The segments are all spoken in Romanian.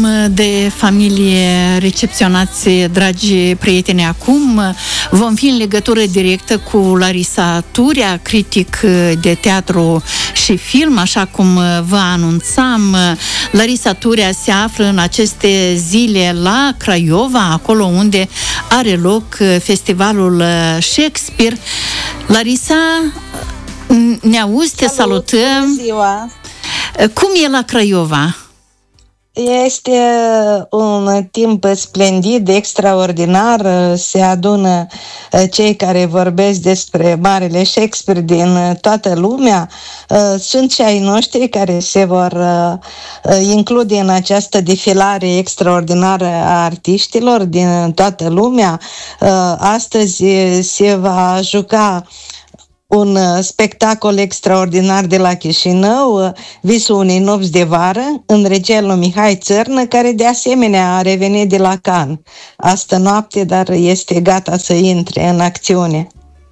de familie recepționați, dragi prieteni, acum vom fi în legătură directă cu Larisa Turea, critic de teatru și film, așa cum vă anunțam. Larisa Turea se află în aceste zile la Craiova, acolo unde are loc festivalul Shakespeare. Larisa, ne auzi, te salutăm. Ziua. Cum e la Craiova? Este un timp splendid, extraordinar. Se adună cei care vorbesc despre Marele Shakespeare din toată lumea. Sunt și ai noștri care se vor include în această defilare extraordinară a artiștilor din toată lumea. Astăzi se va juca un spectacol extraordinar de la Chișinău, Visul unei nopți de vară, în regia lui Mihai Țărnă, care de asemenea a revenit de la Cannes astă noapte, dar este gata să intre în acțiune.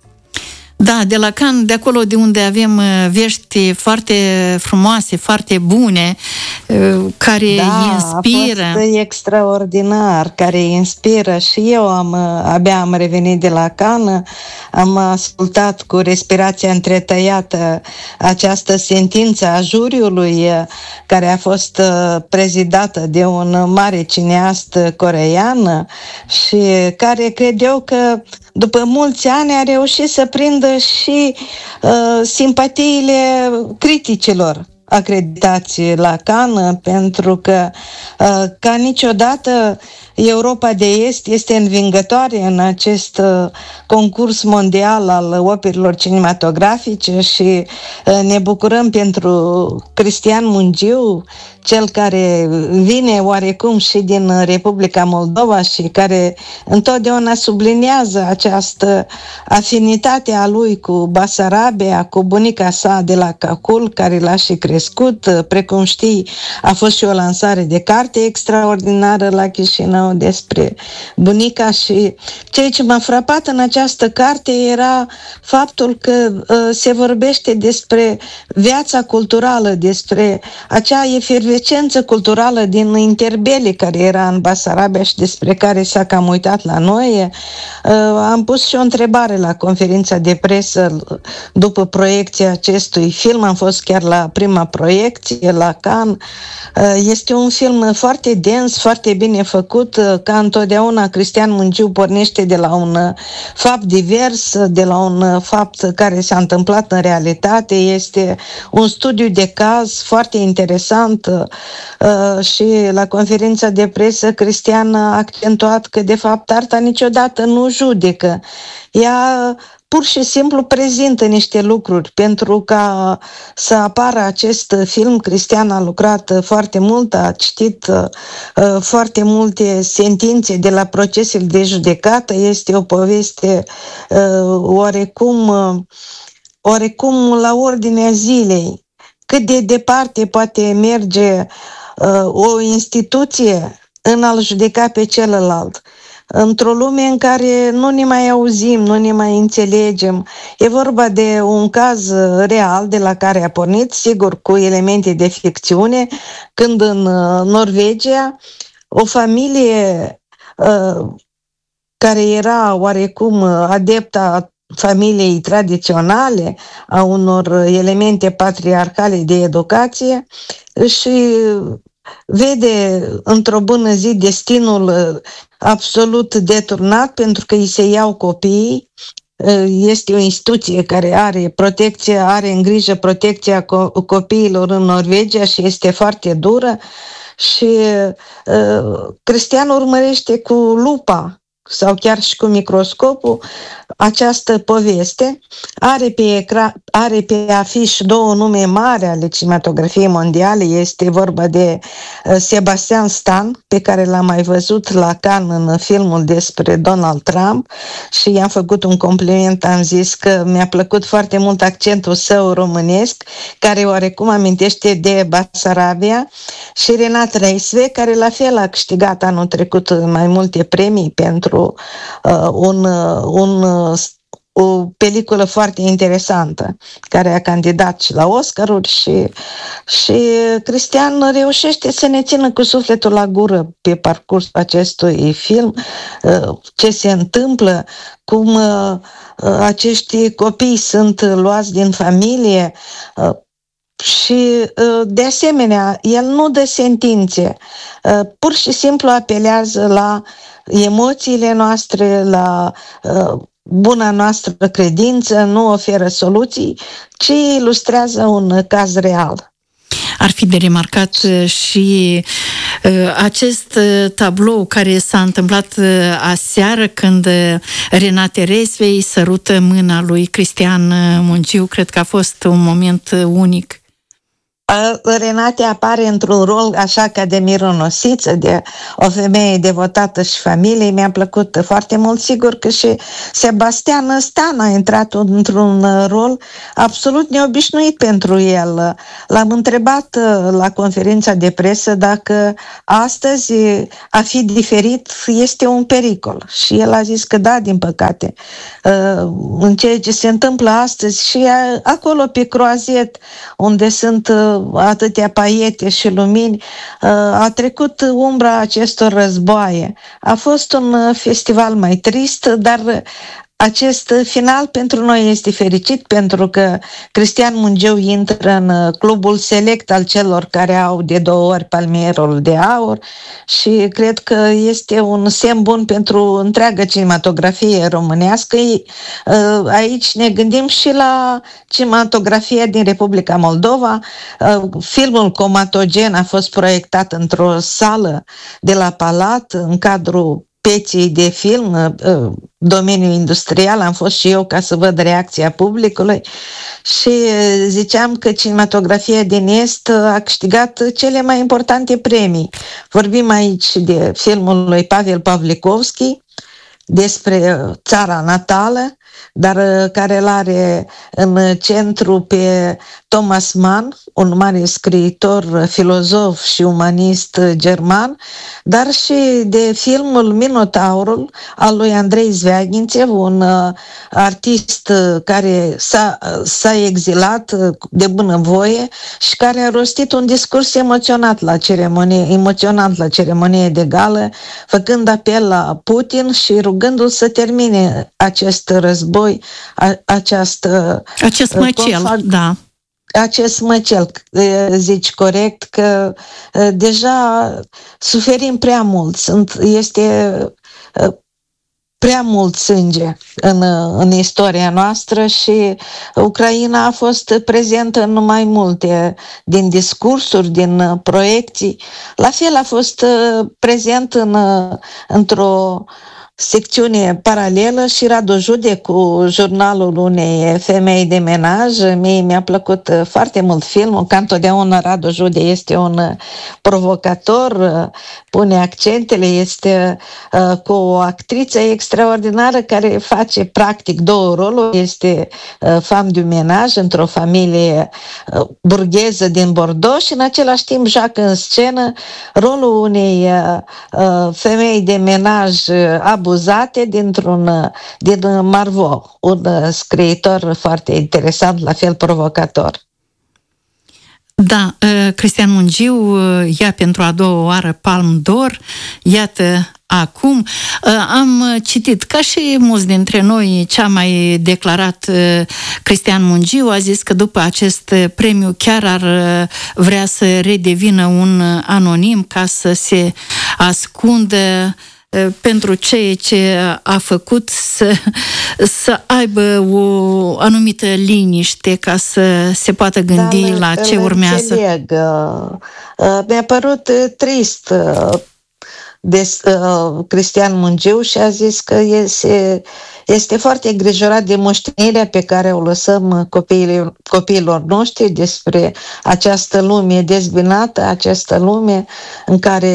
Da, de la Cannes, de acolo de unde avem vești foarte frumoase, foarte bune, care inspiră. A fost extraordinar, care inspiră. Și eu abia am revenit de la Cannes, am ascultat cu respirația întretăiată această sentință a juriului, care a fost prezidată de un mare cineast coreean și care cred eu că după mulți ani a reușit să prindă și simpatiile criticilor acreditați la Cannes, pentru că ca niciodată Europa de Est este învingătoare în acest concurs mondial al operelor cinematografice și ne bucurăm pentru Cristian Mungiu, cel care vine oarecum și din Republica Moldova și care întotdeauna subliniază această afinitate a lui cu Basarabia, cu bunica sa de la Cacul, care l-a și crescut. Precum știi, a fost și o lansare de carte extraordinară la Chișinău despre bunica și ceea ce m-a frapat în această carte era faptul că se vorbește despre viața culturală, despre acea efervescență culturală din interbele care era în Basarabia și despre care s-a cam uitat la noi. Am pus și o întrebare la conferința de presă după proiecția acestui film, am fost chiar la prima proiecție la Cannes. Este un film foarte dens, foarte bine făcut, ca întotdeauna Cristian Mungiu pornește de la un fapt divers, de la un fapt care s-a întâmplat în realitate. Este un studiu de caz foarte interesant și la conferința de presă Cristian a accentuat că de fapt arta niciodată nu judecă. Ea pur și simplu prezintă niște lucruri. Pentru ca să apară acest film, Cristian a lucrat foarte mult, a citit foarte multe sentințe de la procesele de judecată. Este o poveste oarecum la ordinea zilei. Cât de departe poate merge o instituție în a-l judeca pe celălalt. Într-o lume în care nu ne mai auzim, nu ne mai înțelegem. E vorba de un caz real de la care a pornit, sigur cu elemente de ficțiune, când în Norvegia o familie care era oarecum adeptă familiei tradiționale, a unor elemente patriarcale de educație, și vede într-o bună zi destinul absolut deturnat pentru că îi se iau copiii. Este o instituție care are în grijă protecția copiilor în Norvegia și este foarte dură și Cristian urmărește cu lupa sau chiar și cu microscopul această poveste. Are pe afiș două nume mari ale cinematografiei mondiale. Este vorba de Sebastian Stan, pe care l-am mai văzut la Cannes în filmul despre Donald Trump și i-am făcut un compliment, am zis că mi-a plăcut foarte mult accentul său românesc, care oarecum amintește de Basarabia, și Renat Reisve, care la fel a câștigat anul trecut mai multe premii pentru un o peliculă foarte interesantă, care a candidat și la Oscaruri și Cristian reușește să ne țină cu sufletul la gură pe parcursul acestui film, ce se întâmplă, cum acești copii sunt luați din familie și, de asemenea, el nu dă sentințe, pur și simplu apelează la emoțiile noastre, la buna noastră credință, nu oferă soluții, ci ilustrează un caz real. Ar fi de remarcat și acest tablou care s-a întâmplat aseară când Renate Resvei sărută mâna lui Cristian Mungiu. Cred că a fost un moment unic. Renate apare într-un rol așa ca de mironosiță, de o femeie devotată și familiei. Mi-a plăcut foarte mult. Sigur că și Sebastian Stan a intrat într-un rol absolut neobișnuit pentru el. L-am întrebat la conferința de presă dacă astăzi a fi diferit este un pericol. Și el a zis că da, din păcate. În ceea ce se întâmplă astăzi și acolo pe croazet, unde sunt atâtea paiete și lumini, a trecut umbra acestor războaie. A fost un festival mai trist, dar acest final pentru noi este fericit, pentru că Cristian Mungiu intră în clubul select al celor care au de 2 ori Palmierul de Aur și cred că este un semn bun pentru întreaga cinematografie românească. Aici ne gândim și la cinematografia din Republica Moldova. Filmul Comatogen a fost proiectat într-o sală de la Palat, în cadrul peții de film, domeniul industrial. Am fost și eu ca să văd reacția publicului și ziceam că cinematografia din Est a câștigat cele mai importante premii. Vorbim aici de filmul lui Pavel Pavlikovski despre țara natală, dar care îl are în centru pe Thomas Mann, un mare scriitor, filozof și umanist german, dar și de filmul Minotaurul al lui Andrei Zviagintsev, un artist care s-a exilat de bunăvoie și care a rostit un discurs emoționat la ceremonie de gală, făcând apel la Putin și rugându-l să termine acest război, acest măcel, da. Acest măcel, zici corect, că deja suferim prea mult. Este prea mult sânge în istoria noastră și Ucraina a fost prezentă în mai multe din discursuri, din proiecții. La fel a fost prezent într-o secțiune paralelă și Radu Jude cu jurnalul unei femei de menaj. Mie mi-a plăcut foarte mult filmul, ca întotdeauna Radu Jude este un provocator, pune accentele, este cu o actriță extraordinară care face practic 2 roluri, este femme de menaj într-o familie burgheză din Bordeaux și în același timp joacă în scenă rolul unei femei de menaj abuzate din Marvaux, un scriitor foarte interesant, la fel provocator. Da, Cristian Mungiu ia pentru a 2-a oară Palme d'Or, iată acum. Am citit, ca și mulți dintre noi, ce a mai declarat Cristian Mungiu, a zis că după acest premiu chiar ar vrea să redevină un anonim ca să se ascundă pentru ceea ce a făcut, să aibă o anumită liniște ca să se poată gândi la ce urmează. Mi-a părut trist Cristian Mungiu și a zis că este foarte îngrijorat de moștenirea pe care o lăsăm copiilor noștri despre această lume dezbinată, această lume în care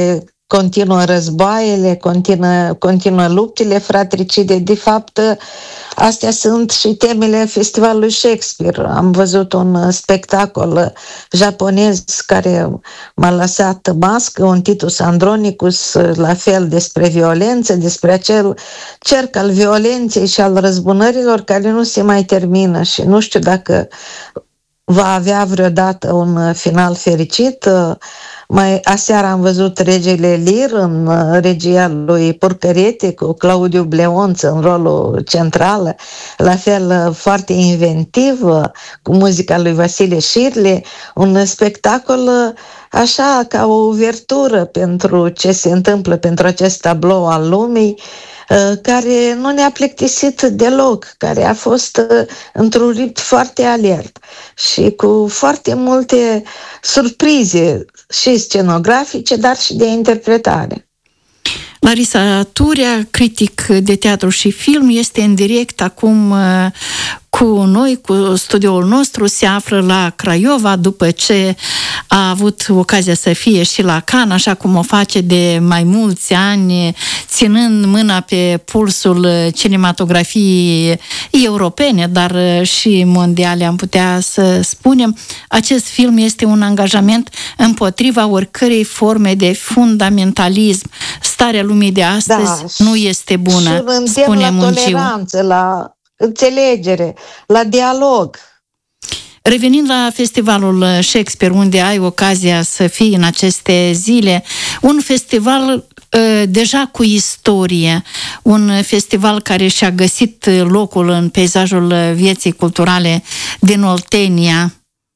continuă războaiele, continuă luptele fratricide. De fapt, astea sunt și temele festivalului Shakespeare. Am văzut un spectacol japonez care m-a lăsat mască, un Titus Andronicus, la fel despre violență, despre acel cerc al violenței și al răzbunărilor care nu se mai termină și nu știu dacă va avea vreodată un final fericit. Mai aseară am văzut Regele Lear în regia lui Purcărete cu Claudiu Bleonț în rolul central, la fel foarte inventiv, cu muzica lui Vasile Șirle, un spectacol așa ca o uvertură pentru ce se întâmplă, pentru acest tablou al lumii, care nu ne-a plictisit deloc, care a fost într-un ritm foarte alert și cu foarte multe surprize și scenografice, dar și de interpretare. Larisa Turea, critic de teatru și film, este în direct acum cu noi, cu studioul nostru, se află la Craiova după ce a avut ocazia să fie și la Cannes, așa cum o face de mai mulți ani, ținând mâna pe pulsul cinematografiei europene, dar și mondiale, am putea să spunem. Acest film este un angajament împotriva oricărei forme de fundamentalism. Starea lumii de astăzi nu este bună, spune Munciu. Toleranță, la înțelegere, la dialog. Revenind la festivalul Shakespeare, unde ai ocazia să fii în aceste zile, un festival deja cu istorie, un festival care și-a găsit locul în peisajul vieții culturale din Oltenia.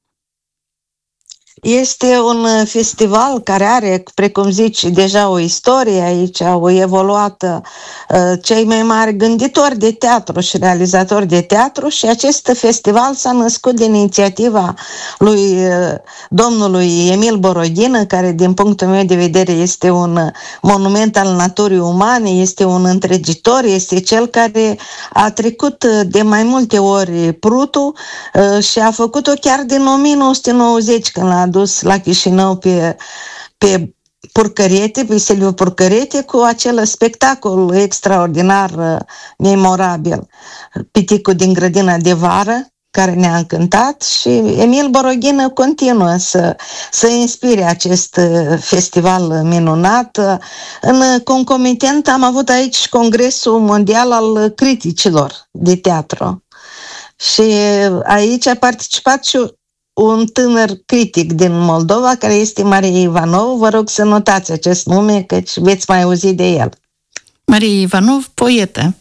Este un festival care are, precum zici, deja o istorie. Aici au evoluat cei mai mari gânditori de teatru și realizatori de teatru și acest festival s-a născut din inițiativa lui domnului Emil Borodină, care din punctul meu de vedere este un monument al naturii umane, este un întregitor, este cel care a trecut de mai multe ori Prutul și a făcut-o chiar din 1990, când l-a dus la Chișinău pe Purcărete, pe Silviu Purcărete, cu acel spectacol extraordinar, memorabil, Piticul din grădina de vară, care ne-a încântat, și Emil Borodină continuă să inspire acest festival minunat. În concomitent am avut aici Congresul Mondial al Criticilor de Teatru și aici a participat și un tânăr critic din Moldova, care este Marie Ivanov. Vă rog să notați acest nume, căci veți mai auzi de el. Marie Ivanov, poetă.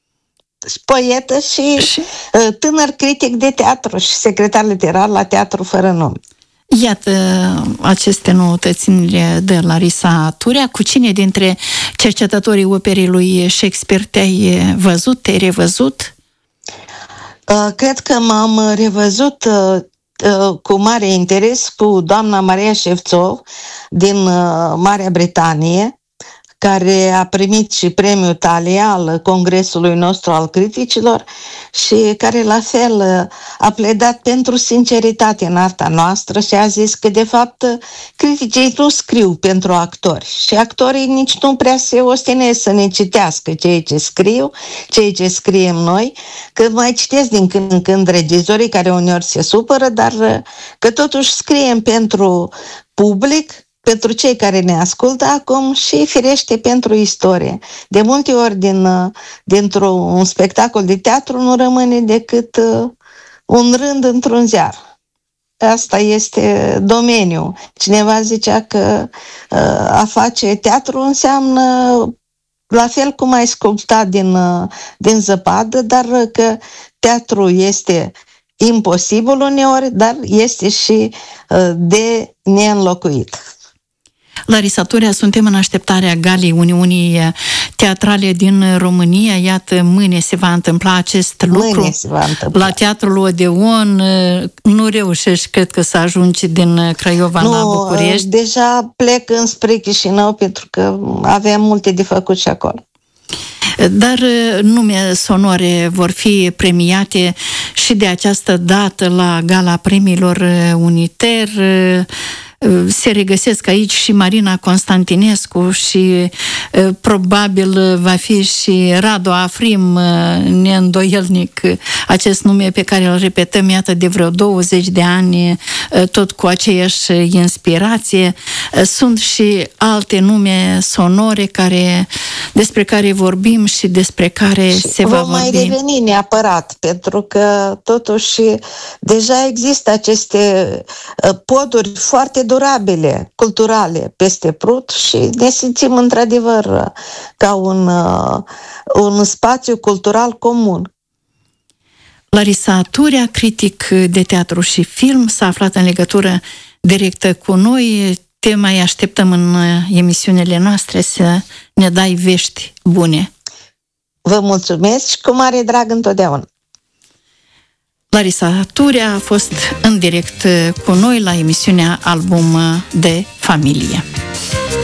Poetă și tânăr critic de teatru și secretar literar la Teatru Fără Nume. Iată aceste noutăți de Larisa Turea. Cu cine dintre cercetătorii operii lui Shakespeare te-ai văzut, te-ai revăzut? Cred că m-am revăzut cu mare interes cu doamna Maria Șefțov din Marea Britanie, care a primit și premiul Thalia al congresului nostru al criticilor și care la fel a pledat pentru sinceritate în arta noastră și a zis că de fapt criticii nu scriu pentru actori și actorii nici nu prea se ostenesc să ne citească ceea ce scriu, ceea ce scriem noi, că mai citesc din când în când regizorii care uneori se supără, dar că totuși scriem pentru public, pentru cei care ne ascultă acum și, firește, pentru istorie. De multe ori, dintr-un spectacol de teatru nu rămâne decât un rând într-un ziar. Asta este domeniul. Cineva zicea că a face teatru înseamnă la fel cum ai sculpta din zăpadă, dar că teatru este imposibil uneori, dar este și de neînlocuit. Larisa Turea, suntem în așteptarea Galei Uniunii Teatrale din România. Iată, mâine se va întâmpla acest lucru. La Teatrul Odeon nu reușești, cred că, să ajungi din Craiova la București. Deja plec înspre Chișinău pentru că avem multe de făcut și acolo. Dar nume sonore vor fi premiate și de această dată la Gala Premiilor Uniter. se regăsesc aici și Marina Constantinescu și probabil va fi și Radu Afrim, neîndoielnic, acest nume pe care îl repetăm, iată, de vreo 20 de ani, tot cu aceeași inspirație. Sunt și alte nume sonore despre care vorbim și despre care se va vorbi. Vom mai reveni neapărat, pentru că totuși deja există aceste poduri foarte durabile, culturale, peste Prut și ne simțim într-adevăr ca un spațiu cultural comun. Larisa Turea, critic de teatru și film, s-a aflat în legătură directă cu noi. Te mai așteptăm în emisiunile noastre să ne dai vești bune. Vă mulțumesc și cu mare drag întotdeauna. Larisa Turea a fost în direct cu noi la emisiunea Album de Familie.